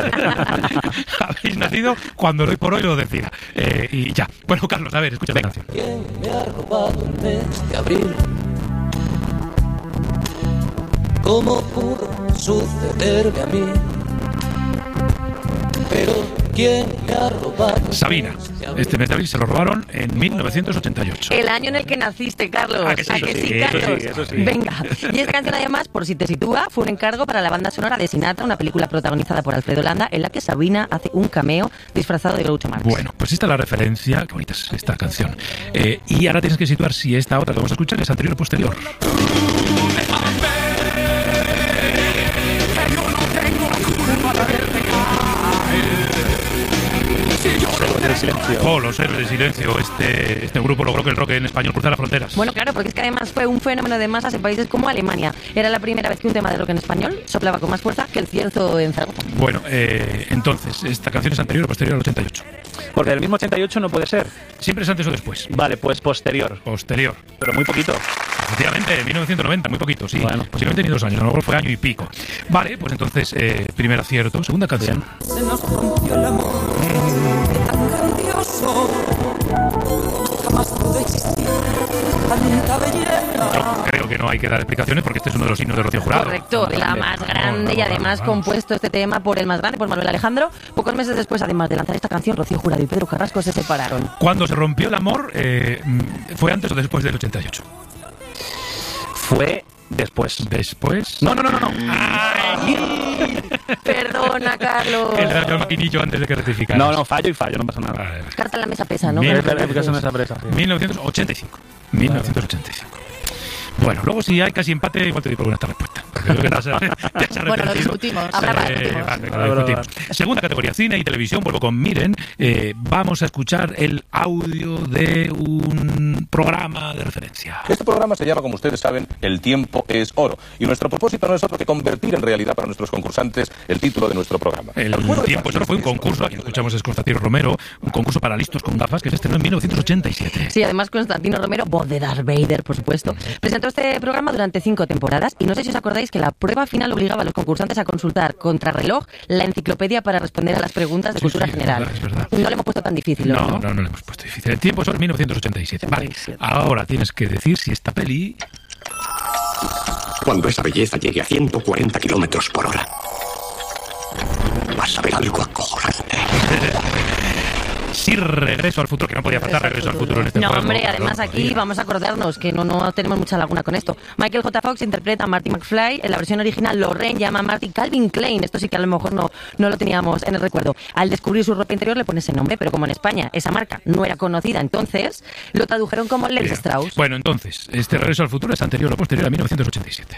Habéis nacido cuando hoy por hoy lo decía. Y ya. Bueno, Carlos, a ver, escucha la canción. ¿Quién me ha robado el mes de abril? ¿Cómo pudo sucederme a mí? Pero ¿quién me ha robado? Sabina. Este mes de abril se lo robaron en 1988. El año en el que naciste, Carlos. ¿A que sí? Carlos? Eso sí. Venga. Y esta canción, además, por si te sitúa, fue un encargo para la banda sonora de Sinatra, una película protagonizada por Alfredo Landa, en la que Sabina hace un cameo disfrazado de Groucho Marx. Bueno, pues esta es la referencia. Qué bonita es esta canción. Y ahora tienes que situar si esta otra que vamos a escuchar es anterior o posterior. Los Héroes del Silencio. Este grupo logró que el rock en español cruzara fronteras. Bueno, claro, porque es que además fue un fenómeno de masas en países como Alemania. Era la primera vez que un tema de rock en español soplaba con más fuerza que el cierzo en Zaragoza. Bueno, entonces, ¿esta canción es anterior o posterior al 88? Porque el mismo 88 no puede ser. Siempre es antes o después. Vale, pues posterior. Posterior. Pero muy poquito. Efectivamente, en 1990, muy poquito, sí. Bueno. Posiblemente ni 2 años, a lo mejor fue año y pico. Vale, pues entonces, primer acierto. Segunda canción. Se nos rompió el amor, tan grandioso, jamás pudo existir tanta belleza. Yo creo que no hay que dar explicaciones porque este es uno de los himnos de Rocío Jurado. Correcto, la más grande y además compuesto este tema por el más grande, por Manuel Alejandro. Pocos meses después, además de lanzar esta canción, Rocío Jurado y Pedro Carrasco se separaron. Cuando se rompió el amor, ¿fue antes o después del 88? Fue después. ¿Después? No. ¡Ay! Perdona, Carlos. El radio al maquinillo antes de que rectificara. No, fallo, no pasa nada. Vale. Carta en la mesa pesa, ¿no? 1985. 1985. Bueno, luego si hay casi empate, igual te digo con esta respuesta. Bueno, lo discutimos. Lo discutimos. Segunda categoría, cine y televisión. Vuelvo con Miren. Vamos a escuchar el audio de un programa de referencia. Este programa se llama, como ustedes saben, El tiempo es oro. Y nuestro propósito no es otro que convertir en realidad para nuestros concursantes el título de nuestro programa. El tiempo es oro fue un concurso, aquí escuchamos es Constantino Romero, un concurso para listos con gafas que se estrenó en 1987. Sí, además Constantino Romero, voz de Darth Vader, por supuesto, presentó este programa durante 5 temporadas y no sé si os acordáis que la prueba final obligaba a los concursantes a consultar contrarreloj la enciclopedia para responder a las preguntas de cultura general. Es verdad. No le hemos puesto tan difícil, ¿no? No le hemos puesto difícil. El tiempo es oro 1987. Vale, ahora tienes que decir si esta peli... Cuando esa belleza llegue a 140 kilómetros por hora, vas a ver algo acojonante. Sí, Regreso al Futuro, que no podía faltar Regreso al Futuro en este No, juego. hombre, además aquí vamos a acordarnos que no tenemos mucha laguna con esto. Michael J. Fox interpreta a Marty McFly. En la versión original, Lorraine llama a Marty Calvin Klein. Esto sí que a lo mejor no lo teníamos en el recuerdo. Al descubrir su ropa interior le pone ese nombre, pero como en España esa marca no era conocida, entonces lo tradujeron como Levi Strauss. Bueno, entonces, este Regreso al Futuro es anterior o posterior a 1987.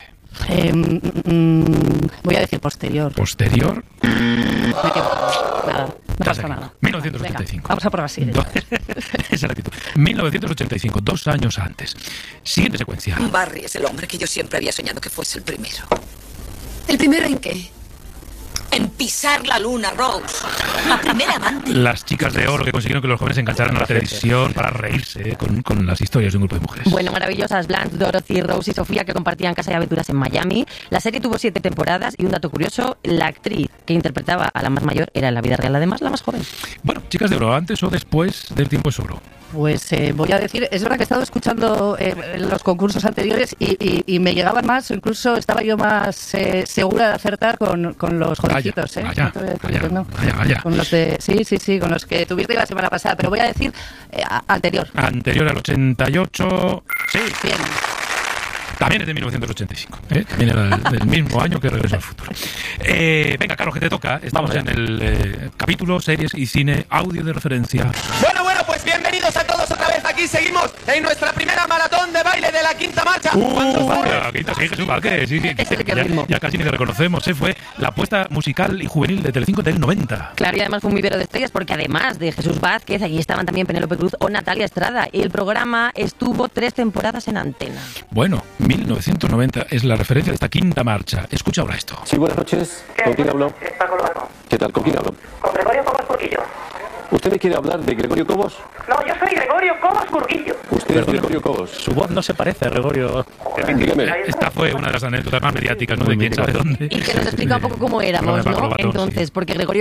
Voy a decir posterior. ¿Posterior? Me quedo. Nada, no pasa nada. 1985. Venga, vamos a probar así. Esa era la actitud. 1985, 2 años antes. Siguiente secuencia. Barry es el hombre que yo siempre había soñado que fuese el primero. ¿El primero en qué? En pisar la luna, Rose. La primera amante. Las chicas de oro que consiguieron que los jóvenes se engancharan a la televisión para reírse con las historias de un grupo de mujeres. Bueno, maravillosas Blanche, Dorothy, Rose y Sofía, que compartían casa y aventuras en Miami. La serie tuvo 7 temporadas y un dato curioso, la actriz que interpretaba a la más mayor era en la vida real además la más joven. Bueno, chicas de oro, ¿antes o después del tiempo es oro? Pues voy a decir, es verdad que he estado escuchando los concursos anteriores y me llegaban más, o incluso estaba yo más segura de acertar con los jovencitos. Vaya. Con los de, sí, con los que tuviste la semana pasada, pero voy a decir anterior. Anterior al 88, sí. Bien. También es de 1985, también era del mismo año que Regreso al Futuro. Venga, Carlos, que te toca. Estamos en el capítulo Series y Cine, audio de referencia. Bueno, pues bienvenidos a todos otra vez. Aquí seguimos en nuestra primera maratón de baile de la quinta marcha. La quinta, sí, Jesús Vázquez, sí. Ya casi ni le reconocemos, fue la apuesta musical y juvenil de Telecinco del 90. Claro, y además fue un vivero de estrellas porque además de Jesús Vázquez, allí estaban también Penélope Cruz o Natalia Estrada. Y el programa estuvo 3 temporadas en antena. Bueno, 1990 es la referencia de esta quinta marcha. Escucha ahora esto. Sí, buenas noches. ¿Con quién hablo? Paco Lobano. ¿Qué tal? ¿Con quién hablo? Con Gregorio Pocos Porquillo. ¿Usted me quiere hablar de Gregorio Cobos? No, yo soy Gregorio Cobos Burguillo. ¿Usted es Gregorio Cobos? Su voz no se parece a Gregorio. Dígame. Esta fue una de las anécdotas más mediáticas, ¿no? De quién sabe dónde. Y que nos explica un poco cómo éramos, Lo de ¿no? Acrobator, Entonces, sí. porque Gregorio